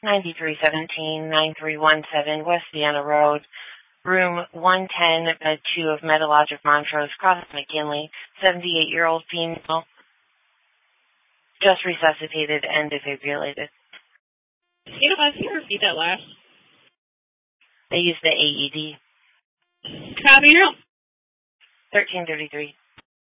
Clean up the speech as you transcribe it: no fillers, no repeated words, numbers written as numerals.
9317-9317 West Vienna Road, room 110, bed 2 of Metalogic Montrose, Cross McKinley, 78-year-old female, just resuscitated and defibrillated. Can you repeat that last? They used the AED. Copy now. 1333.